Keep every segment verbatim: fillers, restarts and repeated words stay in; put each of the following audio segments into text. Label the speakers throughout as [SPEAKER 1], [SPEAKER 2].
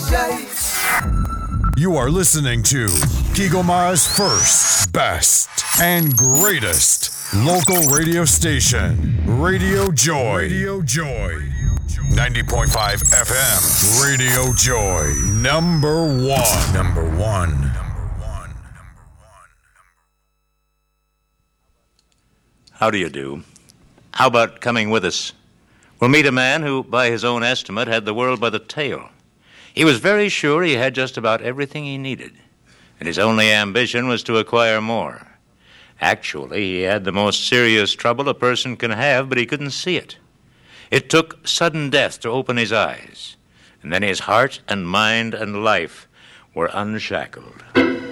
[SPEAKER 1] You are listening to Kigoma's first, best, and greatest local radio station, Radio Joy. Radio Joy. ninety point five F M. Radio Joy. Number one. Number one.
[SPEAKER 2] How do you do? How about coming with us? We'll meet a man who, by his own estimate, had the world by the tail. He was very sure he had just about everything he needed, and his only ambition was to acquire more. Actually, he had the most serious trouble a person can have, but he couldn't see it. It took sudden death to open his eyes, and then his heart and mind and life were unshackled.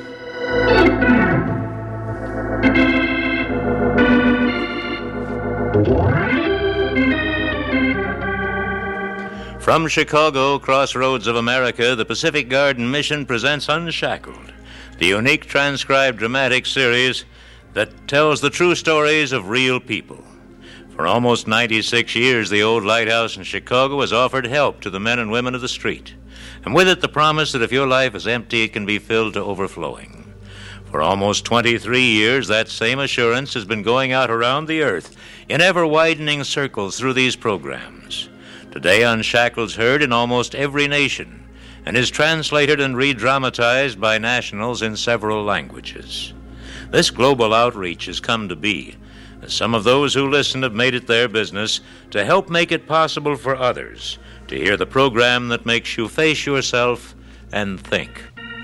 [SPEAKER 2] From Chicago, crossroads of America, the Pacific Garden Mission presents Unshackled, the unique transcribed dramatic series that tells the true stories of real people. For almost ninety-six years, the old lighthouse in Chicago has offered help to the men and women of the street, and with it the promise that if your life is empty, it can be filled to overflowing. For almost twenty-three years, that same assurance has been going out around the earth in ever-widening circles through these programs. Today, Unshackled's heard in almost every nation and is translated and re-dramatized by nationals in several languages. This global outreach has come to be, as some of those who listen have made it their business to help make it possible for others to hear the program that makes you face yourself and think.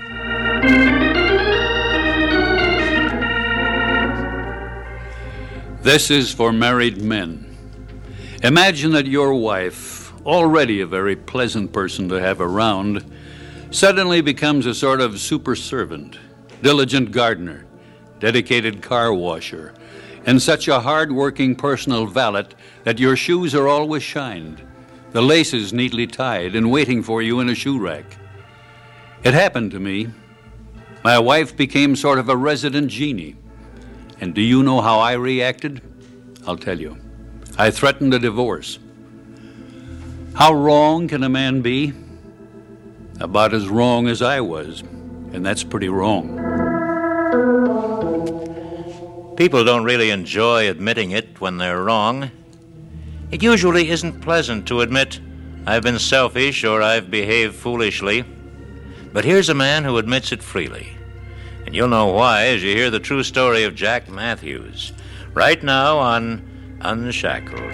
[SPEAKER 3] This is for married men. Imagine that your wife, already a very pleasant person to have around, suddenly becomes a sort of super servant, diligent gardener, dedicated car washer, and such a hard-working personal valet that your shoes are always shined, the laces neatly tied and waiting for you in a shoe rack. It happened to me. My wife became sort of a resident genie. And do you know how I reacted? I'll tell you. I threatened a divorce. How wrong can a man be? About as wrong as I was, and that's pretty wrong.
[SPEAKER 2] People don't really enjoy admitting it when they're wrong. It usually isn't pleasant to admit, I've been selfish or I've behaved foolishly. But here's a man who admits it freely. And you'll know why as you hear the true story of Jack Matthews, right now on Unshackled.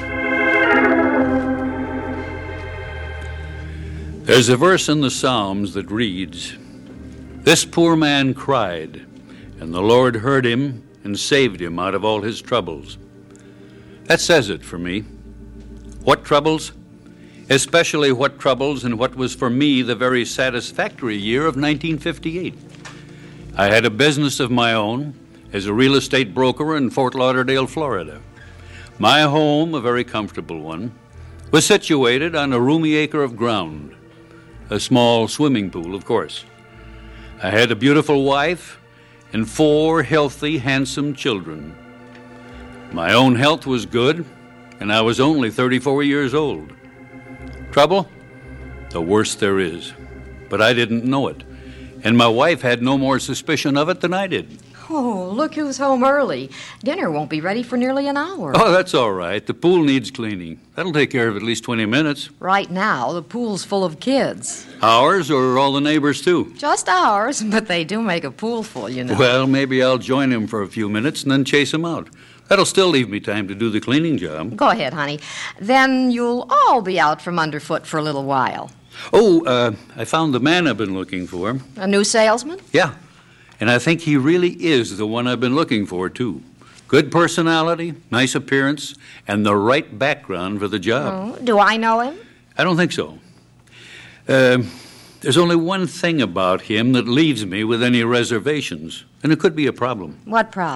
[SPEAKER 3] There's a verse in the Psalms that reads, "This poor man cried, and the Lord heard him and saved him out of all his troubles." That says it for me. What troubles? Especially what troubles in what was for me the very satisfactory year of nineteen fifty-eight. I had a business of my own as a real estate broker in Fort Lauderdale, Florida. My home, a very comfortable one, was situated on a roomy acre of ground, a small swimming pool, of course. I had a beautiful wife and four healthy, handsome children. My own health was good, and I was only thirty-four years old. Trouble? The worst there is. But I didn't know it, and my wife had no more suspicion of it than I did.
[SPEAKER 4] Oh, look who's home early. Dinner won't be ready for nearly an hour.
[SPEAKER 3] Oh, that's all right. The pool needs cleaning. That'll take care of at least twenty minutes.
[SPEAKER 4] Right now, the pool's full of kids.
[SPEAKER 3] Ours or all the neighbors, too?
[SPEAKER 4] Just ours, but they do make a pool full, you know.
[SPEAKER 3] Well, maybe I'll join him for a few minutes and then chase him out. That'll still leave me time to do the cleaning job.
[SPEAKER 4] Go ahead, honey. Then you'll all be out from underfoot for a little while.
[SPEAKER 3] Oh, uh, I found the man I've been looking for.
[SPEAKER 4] A new salesman?
[SPEAKER 3] Yeah. And I think he really is the one I've been looking for, too. Good personality, nice appearance, and the right background for the job.
[SPEAKER 4] Oh, do I know him?
[SPEAKER 3] I don't think so. Uh, there's only one thing about him that leaves me with any reservations, and it could be a problem.
[SPEAKER 4] What problem?